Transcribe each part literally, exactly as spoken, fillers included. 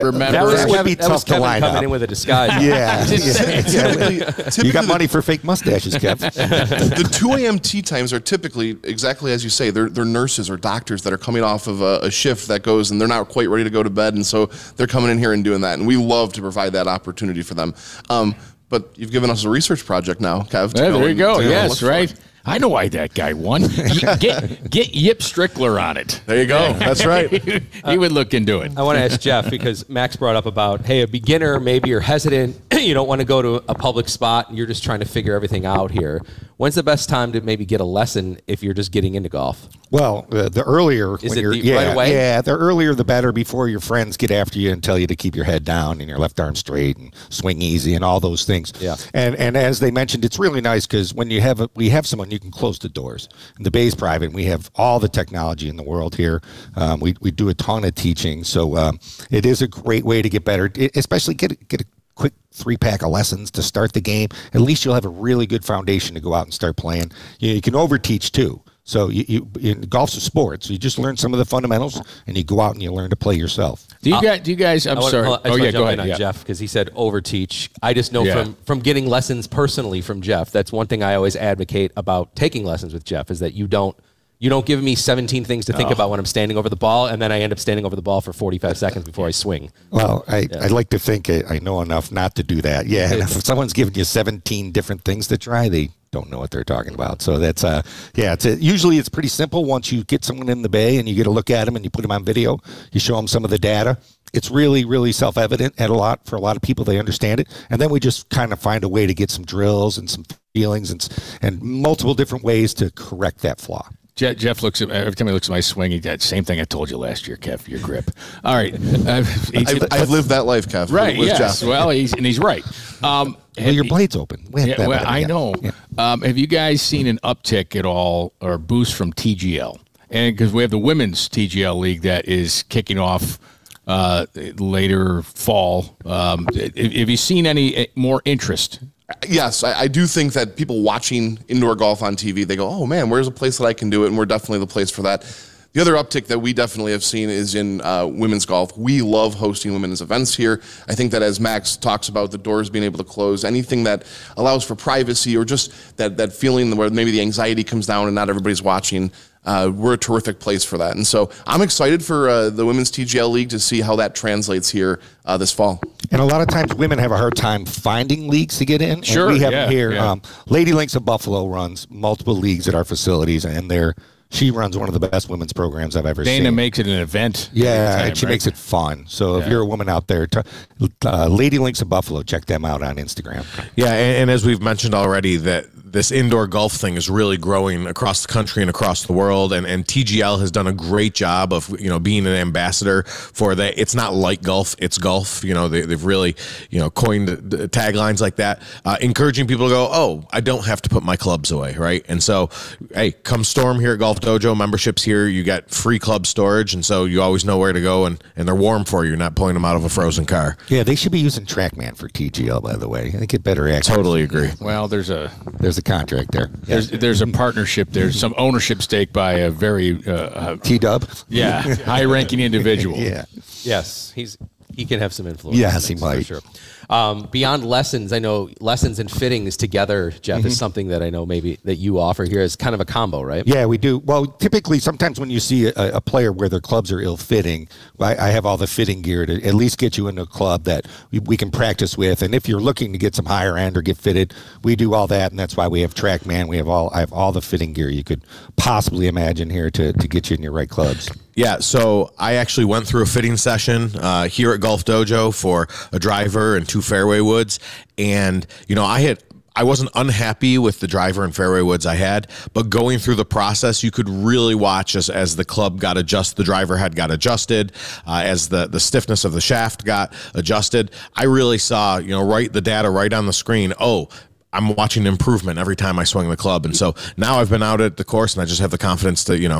Remember, that was That would Kevin, be that was tough to Kevin line coming up. in with a disguise. Yeah. yeah. Typically, typically You got the- money for fake mustaches, Kev. the two a.m. tea times are typically exactly as you say. They're, they're nurses or doctors that are coming off of a, a shift that goes and they're not quite ready to go to bed. And so they're coming in here and doing that. And we love to provide that opportunity for them. Um, but you've given us a research project now, Kev. to Yeah, go there you and- go. to go Yes, look for. right. I know why that guy won. Get get Yip Strickler on it. There you go. That's right. He would look into it. I want to ask Jeff, because Max brought up about, hey, a beginner, maybe you're hesitant, you don't want to go to a public spot, and you're just trying to figure everything out here. When's the best time to maybe get a lesson if you're just getting into golf? Well, uh, the earlier Is when it you're the- yeah, right away? yeah, the earlier the better. Before your friends get after you and tell you to keep your head down and your left arm straight and swing easy and all those things. Yeah. And and as they mentioned, it's really nice because when you have a, we have someone, you can close the doors. And the Bay's private. We have all the technology in the world here. Um, we we do a ton of teaching, so um, it is a great way to get better, especially get get a quick three pack of lessons to start the game. At least you'll have a really good foundation to go out and start playing. You know, you can overteach too. So you, you in golf's a sport, so you just learn some of the fundamentals, and you go out and you learn to play yourself. Do you guys? Do you guys? I'm I wanna- sorry. I Oh just wanna yeah, jump go in ahead. on Yeah. Jeff, because he said overteach. I just know Yeah. from from getting lessons personally from Jeff. That's one thing I always advocate about taking lessons with Jeff, is that you don't you don't give me seventeen things to think about when I'm standing over the ball, and then I end up standing over the ball for forty-five seconds before I swing. Well, I, I like to think I, I know enough not to do that. Yeah, and if someone's giving you seventeen different things to try, they don't know what they're talking about. So that's uh yeah, it's a, usually it's pretty simple. Once you get someone in the Bay and you get a look at them and you put them on video, you show them some of the data. It's really, really self-evident and a lot for a lot of people. They understand it, and then we just kind of find a way to get some drills and some feelings and s- and multiple different ways to correct that flaw. Jeff, Jeff looks at every time he looks at my swing. He that same thing I told you last year, Kev. Your grip. All right, uh, I've, I've lived that life, Kev. right. With Yes. Jeff. Well, he's and he's right. Um, Well, your blade's open. We had Yeah, that well, with- I yeah, know. yeah. Um, have you guys seen an uptick at all or boost from T G L? And because we have the women's T G L league that is kicking off uh, later fall. Um, have have you seen any more interest? Yes, I, I do think that people watching indoor golf on T V, they go, oh man, where's a place that I can do it? And we're definitely the place for that. The other uptick that we definitely have seen is in uh, women's golf. We love hosting women's events here. I think that as Max talks about the doors being able to close, anything that allows for privacy or just that, that feeling where maybe the anxiety comes down and not everybody's watching, uh, we're a terrific place for that. And so I'm excited for uh, the Women's T G L League to see how that translates here uh, this fall. And a lot of times women have a hard time finding leagues to get in. And Sure, we have yeah, them here. yeah. Um, Lady Links of Buffalo runs multiple leagues at our facilities, and they're she runs one of the best women's programs I've ever Dana seen. makes it an event. Yeah, every time, and she right? makes it fun. So if Yeah. you're a woman out there, t- uh, Lady Links of Buffalo, check them out on Instagram. Yeah, and, and as we've mentioned already, that this indoor golf thing is really growing across the country and across the world, and, and T G L has done a great job of you know being an ambassador for that. It's not like golf; it's golf. You know, they, they've really you know coined the taglines like that, uh, encouraging people to go, oh, I don't have to put my clubs away, right? And so, hey, come storm here at Golf Dojo. Memberships here, you got free club storage, and so you always know where to go, and, and they're warm for you. You're not pulling them out of a frozen car. Yeah, they should be using TrackMan for T G L, by the way. They get better accuracy. Totally agree. Well, there's a There's a contract there. there's there's a partnership. There's some ownership stake by a very uh, uh, T-Dub? yeah high-ranking individual. Yeah. Yes, he's he can have some influence. Yes, on he things, might. For sure. Um, beyond lessons, I know lessons and fittings together, Jeff, Mm-hmm. is something that I know maybe that you offer here as kind of a combo, right? Yeah, we do. Well, typically, sometimes when you see a, a player where their clubs are ill-fitting, I, I have all the fitting gear to at least get you into a club that we, we can practice with. And if you're looking to get some higher end or get fitted, we do all that, and that's why we have TrackMan. We have all I have all the fitting gear you could possibly imagine here to to get you in your right clubs. Yeah, so I actually went through a fitting session uh, here at Golf Dojo for a driver and two fairway woods, and you know I had I wasn't unhappy with the driver and fairway woods I had, but going through the process, you could really watch as as the club got adjusted, the driver head got adjusted, uh, as the the stiffness of the shaft got adjusted. I really saw you know right the data right on the screen. Oh, I'm watching improvement every time I swing the club, and so now I've been out at the course, and I just have the confidence to you know.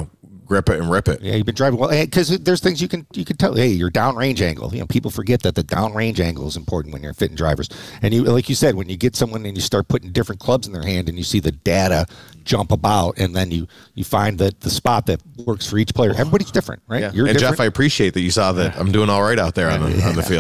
grip it and rip it. Yeah, you've been driving well, because there's things you can you can tell. Hey, your downrange angle. You know, people forget that the downrange angle is important when you're fitting drivers. And you, like you said, when you get someone and you start putting different clubs in their hand, and you see the data jump about, and then you you find that the spot that works for each player. Everybody's different, right? Yeah. You're and different. Jeff, I appreciate that you saw that I'm doing all right out there on the, on the field.